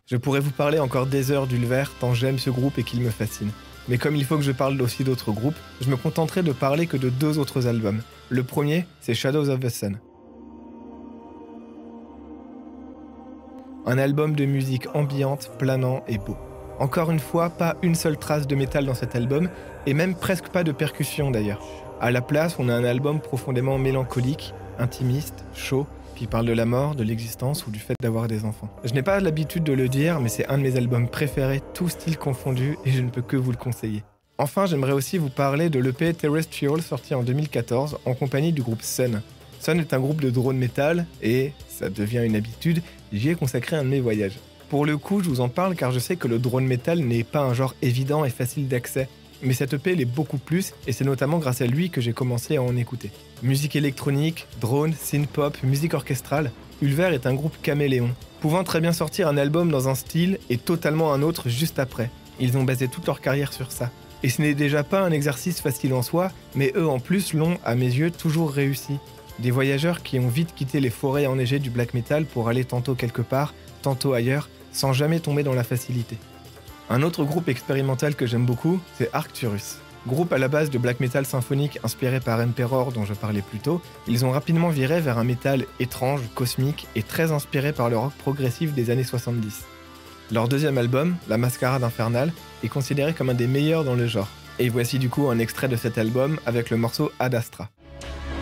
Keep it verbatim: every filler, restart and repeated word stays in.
Je pourrais vous parler encore des heures d'Ulver tant j'aime ce groupe et qu'il me fascine. Mais comme il faut que je parle aussi d'autres groupes, je me contenterai de parler que de deux autres albums. Le premier, c'est Shadows of the Sun. Un album de musique ambiante, planant et beau. Encore une fois, pas une seule trace de métal dans cet album, et même presque pas de percussion d'ailleurs. À la place, on a un album profondément mélancolique, intimiste, chaud, qui parle de la mort, de l'existence ou du fait d'avoir des enfants. Je n'ai pas l'habitude de le dire, mais c'est un de mes albums préférés, tous styles confondus, et je ne peux que vous le conseiller. Enfin, j'aimerais aussi vous parler de l'E P Terrestrial sorti en deux mille quatorze en compagnie du groupe Sun. Sun est un groupe de drone metal, et, ça devient une habitude, j'y ai consacré un de mes voyages. Pour le coup, je vous en parle car je sais que le drone metal n'est pas un genre évident et facile d'accès. Mais cette E P l'est beaucoup plus, et c'est notamment grâce à lui que j'ai commencé à en écouter. Musique électronique, drone, synth-pop, musique orchestrale, Ulver est un groupe caméléon, pouvant très bien sortir un album dans un style et totalement un autre juste après. Ils ont basé toute leur carrière sur ça. Et ce n'est déjà pas un exercice facile en soi, mais eux en plus l'ont, à mes yeux, toujours réussi. Des voyageurs qui ont vite quitté les forêts enneigées du black metal pour aller tantôt quelque part, tantôt ailleurs, sans jamais tomber dans la facilité. Un autre groupe expérimental que j'aime beaucoup, c'est Arcturus. Groupe à la base de black metal symphonique inspiré par Emperor dont je parlais plus tôt, ils ont rapidement viré vers un métal étrange, cosmique et très inspiré par le rock progressif des années soixante-dix. Leur deuxième album, La Mascarade Infernale, est considéré comme un des meilleurs dans le genre. Et voici du coup un extrait de cet album avec le morceau Ad Astra.